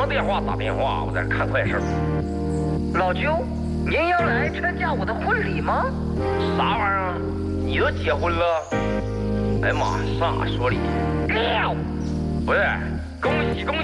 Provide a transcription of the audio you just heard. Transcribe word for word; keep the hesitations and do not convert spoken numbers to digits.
电话打电话，我在看快事。 老舅，您要来参加我的婚礼吗？ 啥玩意儿？你都结婚了？哎呀妈，上哪说理？ 六， 不是，恭喜恭喜！